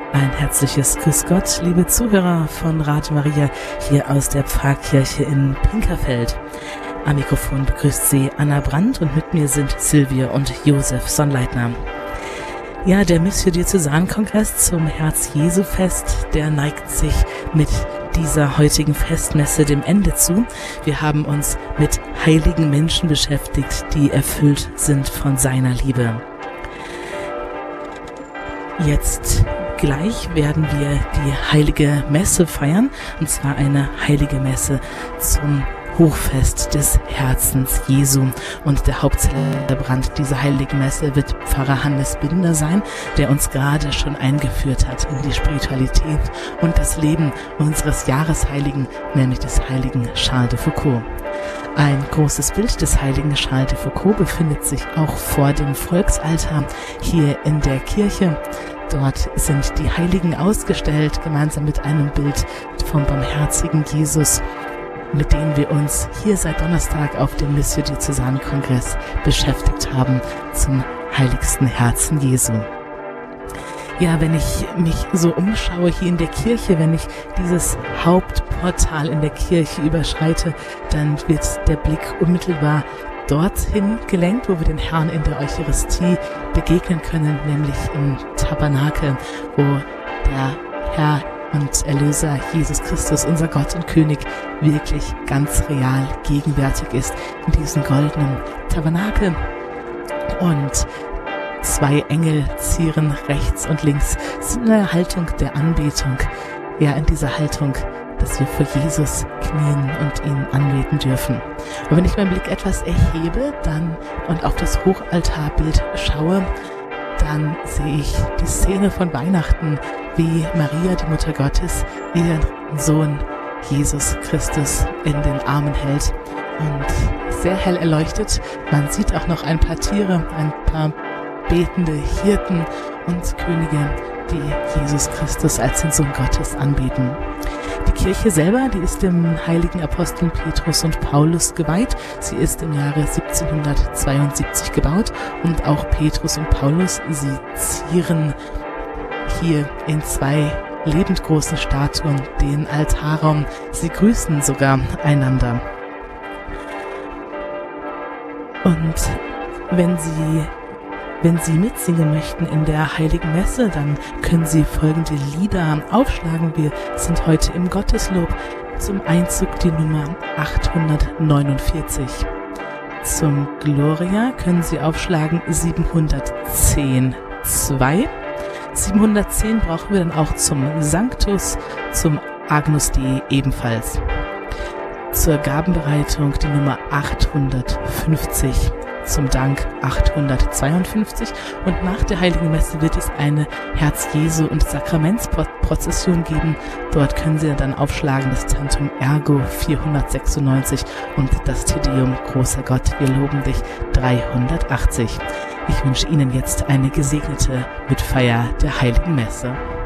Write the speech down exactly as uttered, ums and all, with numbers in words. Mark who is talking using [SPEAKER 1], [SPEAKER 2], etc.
[SPEAKER 1] Ein herzliches Grüß Gott, liebe Zuhörer von Radio Maria, hier aus der Pfarrkirche in Pinkerfeld. Am Mikrofon begrüßt Sie Anna Brandt und mit mir sind Silvia und Josef Sonnleitner. Ja, der Missio-Diözesan-Kongress zum Herz-Jesu-Fest, der neigt sich mit dieser heutigen Festmesse dem Ende zu. Wir haben uns mit heiligen Menschen beschäftigt, die erfüllt sind von seiner Liebe. Jetzt gleich werden wir die Heilige Messe feiern, und zwar eine Heilige Messe zum Hochfest des Herzens Jesu. Und der Hauptzelebrant dieser Heiligen Messe wird Pfarrer Hannes Binder sein, der uns gerade schon eingeführt hat in die Spiritualität und das Leben unseres Jahresheiligen, nämlich des heiligen Charles de Foucauld. Ein großes Bild des heiligen Charles de Foucauld befindet sich auch vor dem Volksaltar hier in der Kirche. Dort sind die Heiligen ausgestellt, gemeinsam mit einem Bild vom barmherzigen Jesus, mit dem wir uns hier seit Donnerstag auf dem Missio-Diözesan-Kongress beschäftigt haben, zum heiligsten Herzen Jesu. Ja, wenn ich mich so umschaue hier in der Kirche, wenn ich dieses Hauptportal in der Kirche überschreite, dann wird der Blick unmittelbar dorthin gelenkt, wo wir den Herrn in der Eucharistie begegnen können, nämlich im Tabernakel, wo der Herr und Erlöser Jesus Christus, unser Gott und König, wirklich ganz real gegenwärtig ist in diesem goldenen Tabernakel. Und zwei Engel zieren rechts und links, sind in einer Haltung der Anbetung, ja, in dieser Haltung, dass wir vor Jesus knien und ihn anbeten dürfen. Und wenn ich meinen Blick etwas erhebe dann und auf das Hochaltarbild schaue, dann sehe ich die Szene von Weihnachten, wie Maria, die Mutter Gottes, ihren Sohn Jesus Christus in den Armen hält und sehr hell erleuchtet. Man sieht auch noch ein paar Tiere, ein paar betende Hirten und Könige, die Jesus Christus als den Sohn Gottes anbeten. Die Kirche selber, die ist dem heiligen Aposteln Petrus und Paulus geweiht. Sie ist im Jahre siebzehnhundertzweiundsiebzig gebaut und auch Petrus und Paulus, sie zieren hier in zwei lebend großen Statuen den Altarraum. Sie grüßen sogar einander. Und wenn Sie Wenn Sie mitsingen möchten in der Heiligen Messe, dann können Sie folgende Lieder aufschlagen. Wir sind heute im Gotteslob. Zum Einzug die Nummer achthundertneunundvierzig. Zum Gloria können Sie aufschlagen siebenhundertzehn zwei. siebenhundertzehn brauchen wir dann auch zum Sanctus, zum Agnus Dei ebenfalls. Zur Gabenbereitung die Nummer achthundertfünfzig. Zum Dank achthundertzweiundfünfzig, und nach der Heiligen Messe wird es eine Herz-Jesu- und Sakramentsprozession geben. Dort können Sie dann aufschlagen das Tantum Ergo vierhundertsechsundneunzig und das Te Deum Großer Gott, wir loben dich dreihundertachtzig. Ich wünsche Ihnen jetzt eine gesegnete Mitfeier der Heiligen Messe.